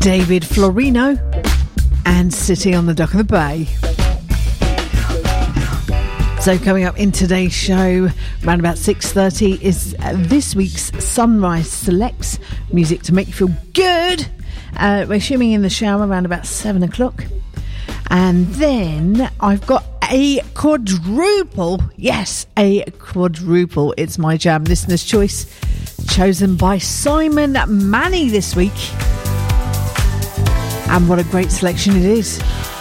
David Florino and City on the Dock of the Bay. So coming up in today's show, around about 6:30, is this week's Sunrise Selects, music to make you feel good. We're shimming in the shower around about 7 o'clock. And then I've got a quadruple. Yes, a quadruple. It's my jam listener's choice, chosen by Simon Manny this week. And what a great selection it is.